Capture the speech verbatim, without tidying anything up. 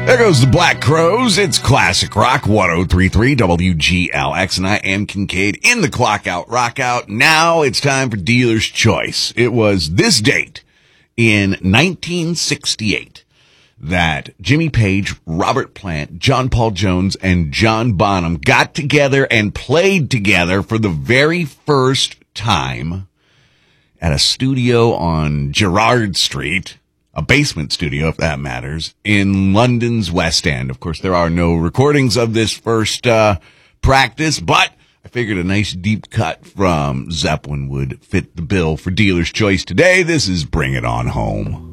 There goes the Black Crowes. It's Classic Rock one oh three point three W G L X, and I am Kincaid in the Clock Out, Rock Out. Now it's time for Dealer's Choice. It was this date in nineteen sixty-eight that Jimmy Page, Robert Plant, John Paul Jones, and John Bonham got together and played together for the very first time at a studio on Gerrard Street. A basement studio, if that matters, in London's West End. Of course, there are no recordings of this first uh, practice, but I figured a nice deep cut from Zeppelin would fit the bill for Dealer's Choice today. This is Bring It On Home.